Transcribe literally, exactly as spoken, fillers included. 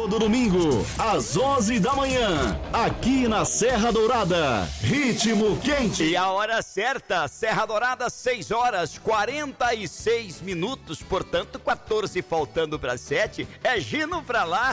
Todo domingo, às onze da manhã, aqui na Serra Dourada, Ritmo Quente. E a hora certa, Serra Dourada, seis horas, quarenta e seis minutos, portanto, quatorze faltando para sete, é Gino pra lá.